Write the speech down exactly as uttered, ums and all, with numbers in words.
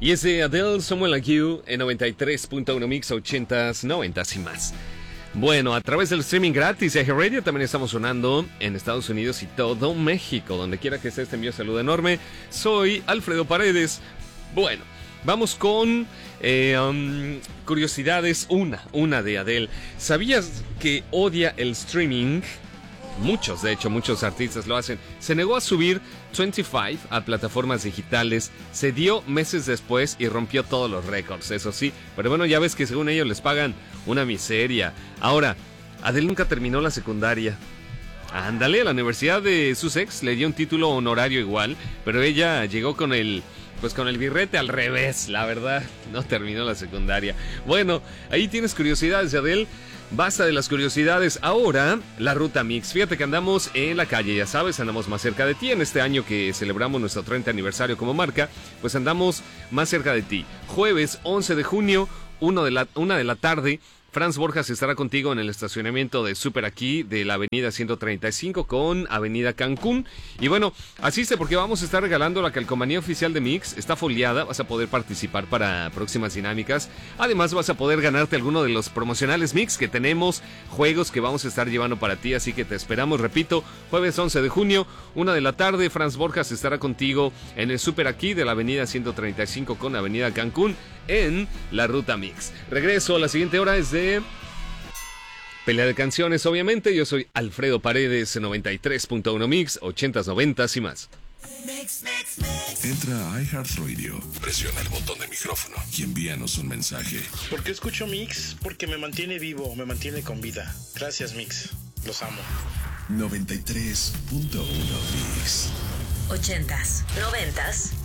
Y es de Adele, Someone Like You, en noventa y tres punto uno Mix, ochentas, noventas y más. Bueno, a través del streaming gratis de iHeartRadio también estamos sonando en Estados Unidos y todo México. Donde quiera que estés, te envío un saludo enorme. Soy Alfredo Paredes. Bueno, vamos con eh, um, curiosidades. Una, una de Adele. ¿Sabías que odia el streaming? Muchos, de hecho, muchos artistas lo hacen. Se negó a subir veinticinco a plataformas digitales, se dio meses después y rompió todos los récords, eso sí. Pero bueno, ya ves que según ellos les pagan una miseria. Ahora, Adele nunca terminó la secundaria. Ándale, la Universidad de Sussex le dio un título honorario igual, pero ella llegó con el... Pues con el birrete al revés, la verdad, no terminó la secundaria. Bueno, ahí tienes curiosidades de Adele. Basta de las curiosidades. Ahora, la Ruta Mix. Fíjate que andamos en la calle, ya sabes, andamos más cerca de ti. En este año que celebramos nuestro treinta aniversario como marca, pues andamos más cerca de ti. Jueves once de junio, una de la, una de la tarde. Franz Borjas estará contigo en el estacionamiento de Super Aquí de la avenida ciento treinta y cinco con avenida Cancún. Y bueno, asiste porque vamos a estar regalando la calcomanía oficial de Mix. Está foliada, vas a poder participar para próximas dinámicas. Además vas a poder ganarte alguno de los promocionales Mix que tenemos, juegos que vamos a estar llevando para ti. Así que te esperamos, repito, jueves once de junio, una de la tarde. Franz Borjas estará contigo en el Super Aquí de la avenida ciento treinta y cinco con avenida Cancún en la Ruta Mix. Regreso, la siguiente hora es de pelea de canciones, obviamente. Yo soy Alfredo Paredes, noventa y tres punto uno Mix, ochentas, noventas y más. Entra a iHeartRadio, presiona el botón de micrófono y envíanos un mensaje. ¿Por qué escucho Mix? Porque me mantiene vivo, me mantiene con vida. Gracias, Mix. Los amo. noventa y tres punto uno Mix. Ochentas, noventas